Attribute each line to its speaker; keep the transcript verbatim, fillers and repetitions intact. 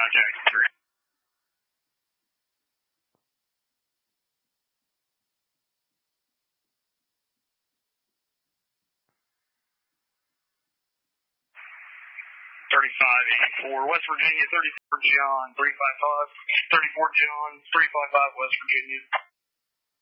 Speaker 1: nine Jackson three. thirty-five eighty-four, West Virginia, thirty-four John, three five five, thirty-four John, three five five, West Virginia.